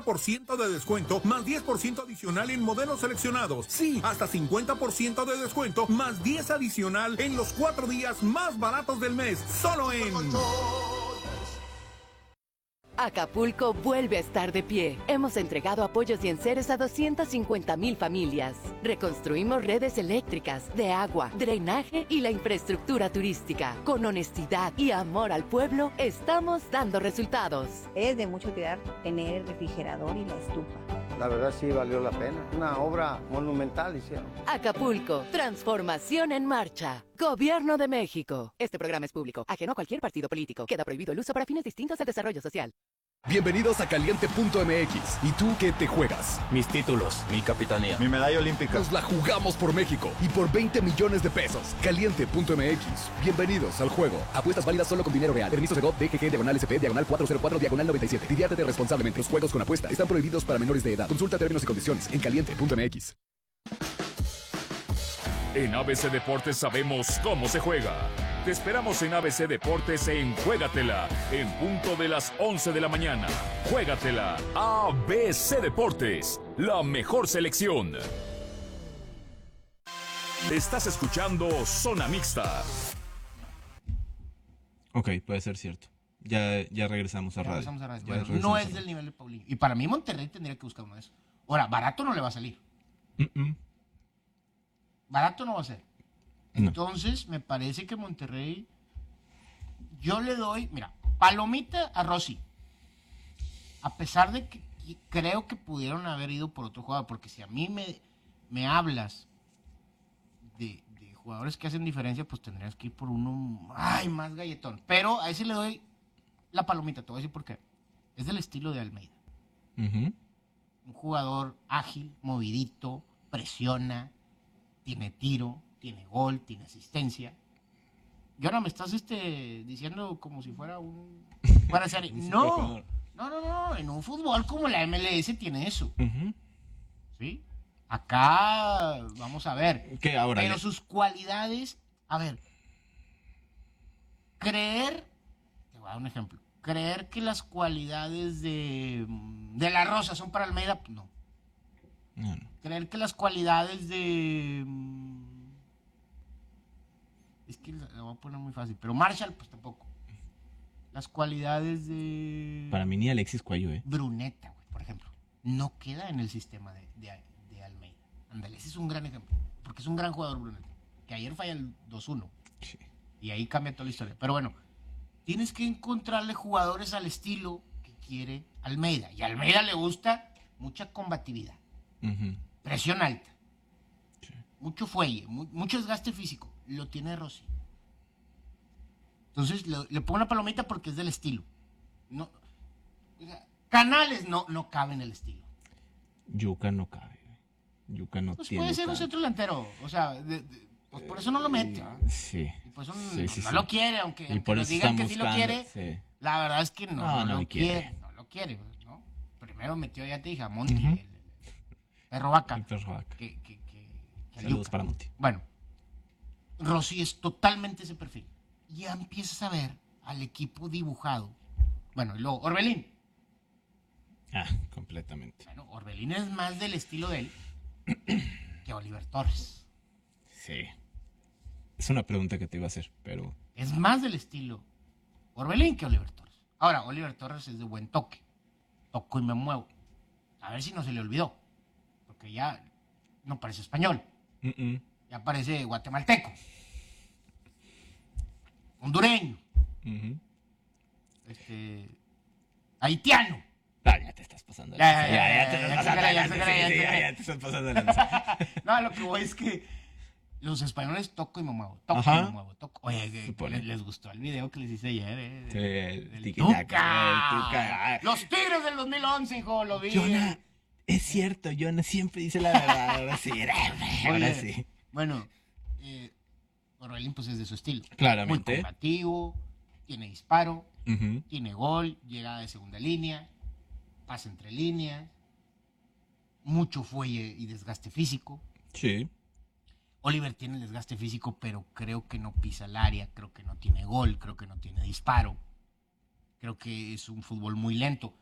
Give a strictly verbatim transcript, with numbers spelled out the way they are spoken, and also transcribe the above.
por ciento de descuento más diez por ciento adicional en modelos seleccionados. Sí, hasta cincuenta por ciento de descuento más diez adicional en los cuatro días más baratos del mes. Solo en... Acapulco vuelve a estar de pie. Hemos entregado apoyos y enseres a doscientas cincuenta mil familias. Reconstruimos redes eléctricas, de agua, drenaje y la infraestructura turística. Con honestidad y amor al pueblo, estamos dando resultados. Es de mucha utilidad tener el refrigerador y la estufa. La verdad sí valió la pena. Una obra monumental hicieron. Acapulco, transformación en marcha. Gobierno de México. Este programa es público, ajeno a cualquier partido político. Queda prohibido el uso para fines distintos del desarrollo social. Bienvenidos a Caliente punto M X. ¿Y tú qué te juegas? Mis títulos, mi capitanía, mi medalla olímpica. Nos la jugamos por México y por veinte millones de pesos. Caliente punto M X. Bienvenidos al juego. Apuestas válidas solo con dinero real. Permiso Segov, D G G, diagonal S P, diagonal cuatro cero cuatro, diagonal noventa y siete. Diviértete responsablemente. Los juegos con apuesta están prohibidos para menores de edad. Consulta términos y condiciones en Caliente punto M X. En A B C Deportes sabemos cómo se juega. Te esperamos en A B C Deportes en Juégatela, en punto de las once de la mañana. Juégatela, A B C Deportes, la mejor selección. Estás escuchando Zona Mixta. Ok, puede ser cierto. Ya, ya regresamos a ya radio. Regresamos a radio. Ya Bueno, regresamos no a es radio. del nivel de Paulinho. Y para mí Monterrey tendría que buscar uno de esos. Ahora, barato no le va a salir. Mm-mm. Barato no va a ser. No. Entonces, me parece que Monterrey, yo le doy, mira, palomita a Rossi. A pesar de que creo que pudieron haber ido por otro jugador, porque si a mí me, me hablas de, de jugadores que hacen diferencia, pues tendrías que ir por uno, ay, más galletón. Pero a ese le doy la palomita, te voy a decir por qué. Es del estilo de Almeida. Uh-huh. Un jugador ágil, movidito, presiona, tiene tiro, tiene gol, tiene asistencia. Y ahora me estás este, diciendo como si fuera un... Fuera serie. No, no, no, no. En un fútbol como la M L S tiene eso. Uh-huh. ¿Sí? Acá, vamos a ver. ¿Qué ahora? Pero le- sus cualidades... A ver. Creer... Te voy a dar un ejemplo. Creer que las cualidades de... De la Rosa son para Almeida, pues no. No, no. Creer que las cualidades de... Es que lo voy a poner muy fácil. Pero Marshall, pues tampoco. Las cualidades de... Para mí ni Alexis Cuello, ¿eh? Bruneta, güey, por ejemplo. No queda en el sistema de, de, de Almeida. Ándale, ese es un gran ejemplo. Porque es un gran jugador Bruneta. Que ayer falla el dos uno. Sí. Y ahí cambia toda la historia. Pero bueno, tienes que encontrarle jugadores al estilo que quiere Almeida. Y a Almeida le gusta mucha combatividad. Uh-huh. Presión alta. Sí. Mucho fuelle, mu- mucho desgaste físico. Lo tiene Rossi. Entonces le, le pongo una palomita porque es del estilo. No, o sea, Canales no, no cabe en el estilo. Yuca no cabe. Yuca no Pues tiene. puede ser un tanto. centro delantero. O sea, de- de- pues por eso no lo mete. ¿Ah? Sí. Y por eso Sí, no, sí, no sí. lo quiere, aunque, Y aunque por nos eso digan están que sí lo buscando, quiere. sí. La verdad es que no, No, no, no lo lo quiere. quiere. No lo quiere, ¿no? Primero metió, ya te dije, a Monti, Ujú. el, el perro vaca. El perro vaca. Que, que, que, que al Saludos Yuca. para Monti. Bueno, Rossi es totalmente ese perfil. Ya empiezas a ver al equipo dibujado. Bueno, y luego, Orbelín. Ah, completamente. Bueno, Orbelín es más del estilo de él que Oliver Torres. Sí. Es una pregunta que te iba a hacer, pero... Es más del estilo Orbelín que Oliver Torres. Ahora, Oliver Torres es de buen toque. Toco y me muevo. A ver si no se le olvidó. Porque ya no parece español. Mm-mm. Ya parece guatemalteco. Hondureño. Ujú. Este... Haitiano. Ah, ya te estás pasando. de Ya, lanza. ya, ya, ya te ya, estás ya, pasando. ya, de ya, lanza, ya, sí, ya, sí, ya, ya, ya. ya te estás pasando de lanza. No, lo que voy es que los españoles toco y me muevo, toco Ajá. y me muevo, toco. Oye, que- Supone. les, les gustó el video que les hice ayer, eh. Sí, el Del tiki-taka, Tuca. el Tuca. Los Tigres del dos mil once, hijo, lo vi. Jonah, es cierto, Jonah siempre dice la verdad. Ahora sí, ahora Oye, sí. Bueno, eh, Orbelín pues es de su estilo. Claramente. Muy combativo, tiene disparo, Ujú. tiene gol, llegada de segunda línea, pasa entre líneas, mucho fuelle y desgaste físico. Sí. Oliver tiene el desgaste físico, pero creo que no pisa el área, creo que no tiene gol, creo que no tiene disparo. Creo que es un fútbol muy lento.